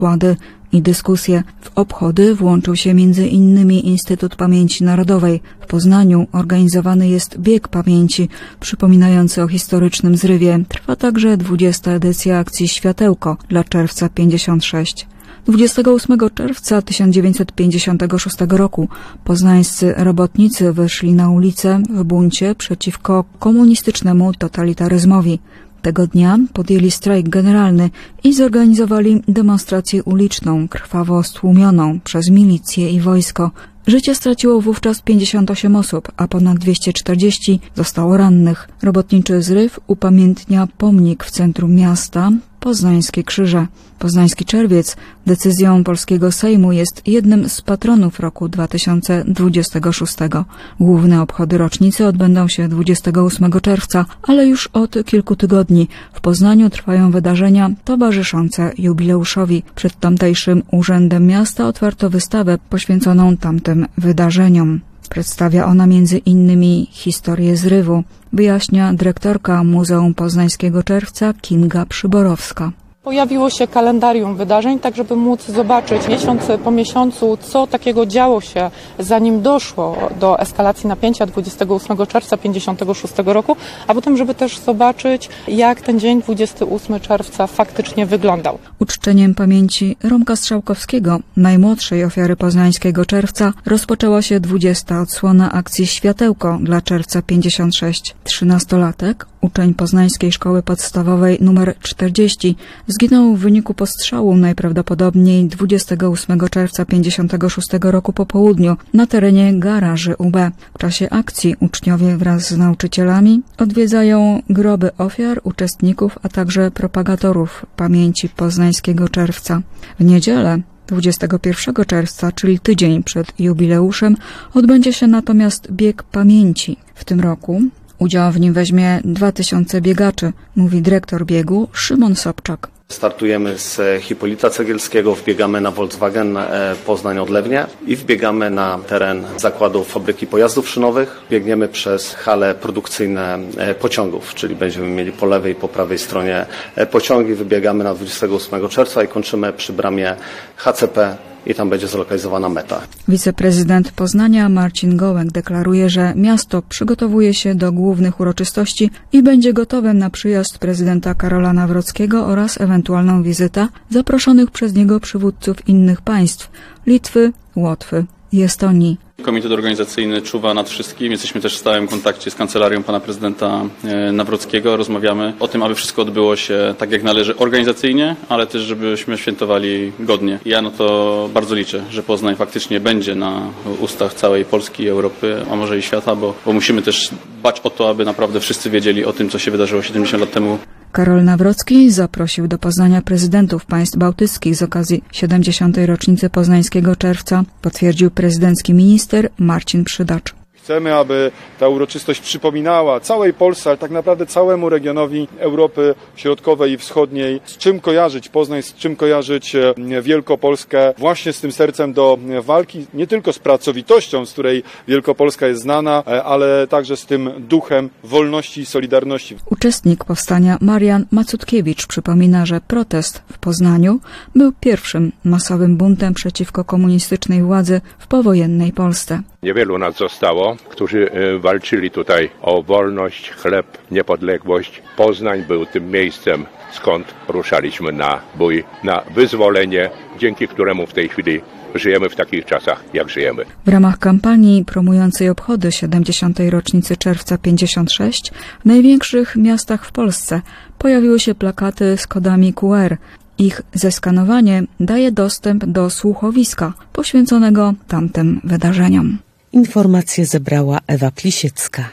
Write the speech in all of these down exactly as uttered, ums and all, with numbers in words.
wykłady i dyskusje. W obchody włączył się między innymi Instytut Pamięci Narodowej. W Poznaniu organizowany jest Bieg Pamięci, przypominający o historycznym zrywie. Trwa także dwudziesta edycja akcji Światełko dla Czerwca pięćdziesiąt sześć. dwudziestego ósmego czerwca tysiąc dziewięćset pięćdziesiątego szóstego roku poznańscy robotnicy wyszli na ulicę w buncie przeciwko komunistycznemu totalitaryzmowi. Tego dnia podjęli strajk generalny i zorganizowali demonstrację uliczną, krwawo stłumioną przez milicję i wojsko. Życie straciło wówczas pięćdziesiąt osiem osób, a ponad dwieście czterdzieści zostało rannych. Robotniczy zryw upamiętnia pomnik w centrum miasta, Poznańskie Krzyże. Poznański Czerwiec decyzją polskiego Sejmu jest jednym z patronów roku dwa tysiące dwudziestego szóstego. Główne obchody rocznicy odbędą się dwudziestego ósmego czerwca, ale już od kilku tygodni w Poznaniu trwają wydarzenia towarzyszące jubileuszowi. Przed tamtejszym Urzędem Miasta otwarto wystawę poświęconą tamtym wydarzeniom. Przedstawia ona między innymi historię zrywu, wyjaśnia dyrektorka Muzeum Poznańskiego Czerwca Kinga Przyborowska. Pojawiło się kalendarium wydarzeń, tak żeby móc zobaczyć miesiąc po miesiącu, co takiego działo się, zanim doszło do eskalacji napięcia dwudziestego ósmego czerwca pięćdziesiątego szóstego roku, a potem, żeby też zobaczyć, jak ten dzień dwudziestego ósmego czerwca faktycznie wyglądał. Uczczeniem pamięci Romka Strzałkowskiego, najmłodszej ofiary poznańskiego Czerwca, rozpoczęła się dwudziesta odsłona akcji Światełko dla Czerwca pięćdziesiąt sześć. Trzynastolatek, uczeń Poznańskiej Szkoły Podstawowej nr czterdzieści, zginął w wyniku postrzału najprawdopodobniej dwudziestego ósmego czerwca pięćdziesiątego szóstego roku po południu na terenie garaży U B. W czasie akcji uczniowie wraz z nauczycielami odwiedzają groby ofiar, uczestników, a także propagatorów pamięci Poznańskiego Czerwca. W niedzielę dwudziestego pierwszego czerwca, czyli tydzień przed jubileuszem, odbędzie się natomiast Bieg Pamięci. W tym roku udział w nim weźmie dwa tysiące biegaczy, mówi dyrektor biegu Szymon Sobczak. Startujemy z Hipolita Cegielskiego, wbiegamy na Volkswagen Poznań-Odlewnie i wbiegamy na teren zakładu fabryki pojazdów szynowych. Biegniemy przez hale produkcyjne pociągów, czyli będziemy mieli po lewej i po prawej stronie pociągi. Wybiegamy na dwudziestego ósmego czerwca i kończymy przy bramie H C P. I tam będzie zlokalizowana meta. Wiceprezydent Poznania Marcin Gołęk deklaruje, że miasto przygotowuje się do głównych uroczystości i będzie gotowym na przyjazd prezydenta Karola Nawrockiego oraz ewentualną wizytę zaproszonych przez niego przywódców innych państw – Litwy, Łotwy i Estonii. Komitet organizacyjny czuwa nad wszystkim. Jesteśmy też w stałym kontakcie z kancelarią pana prezydenta Nawrockiego. Rozmawiamy o tym, aby wszystko odbyło się tak jak należy organizacyjnie, ale też żebyśmy świętowali godnie. Ja na to bardzo liczę, że Poznań faktycznie będzie na ustach całej Polski, Europy, a może i świata, bo, bo musimy też dbać o to, aby naprawdę wszyscy wiedzieli o tym, co się wydarzyło siedemdziesiąt lat temu. Karol Nawrocki zaprosił do Poznania prezydentów państw bałtyckich z okazji siedemdziesiątej rocznicy Poznańskiego Czerwca, potwierdził prezydencki minister Marcin Przydacz. Chcemy, aby ta uroczystość przypominała całej Polsce, ale tak naprawdę całemu regionowi Europy Środkowej i Wschodniej, z czym kojarzyć Poznań, z czym kojarzyć Wielkopolskę, właśnie z tym sercem do walki, nie tylko z pracowitością, z której Wielkopolska jest znana, ale także z tym duchem wolności i solidarności. Uczestnik powstania Marian Macutkiewicz przypomina, że protest w Poznaniu był pierwszym masowym buntem przeciwko komunistycznej władzy w powojennej Polsce. Niewielu nas zostało, którzy walczyli tutaj o wolność, chleb, niepodległość. Poznań był tym miejscem, skąd ruszaliśmy na bój, na wyzwolenie, dzięki któremu w tej chwili żyjemy w takich czasach, jak żyjemy. W ramach kampanii promującej obchody siedemdziesiątej rocznicy Czerwca pięćdziesiąt sześć w największych miastach w Polsce pojawiły się plakaty z kodami Q R. Ich zeskanowanie daje dostęp do słuchowiska poświęconego tamtym wydarzeniom. Informacje zebrała Ewa Plisiecka.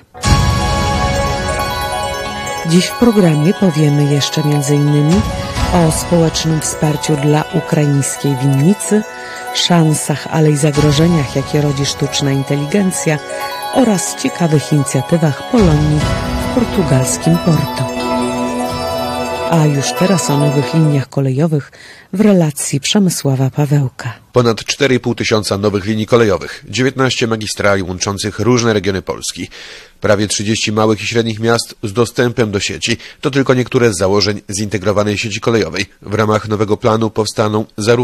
Dziś w programie powiemy jeszcze między innymi o społecznym wsparciu dla ukraińskiej winnicy, szansach, ale i zagrożeniach, jakie rodzi sztuczna inteligencja oraz ciekawych inicjatywach Polonii w portugalskim Porto. A już teraz o nowych liniach kolejowych w relacji Przemysława Pawełka. Ponad cztery i pół tysiąca nowych linii kolejowych, dziewiętnaście magistrali łączących różne regiony Polski, prawie trzydzieści małych i średnich miast z dostępem do sieci. To tylko niektóre z założeń zintegrowanej sieci kolejowej. W ramach nowego planu powstaną zarówno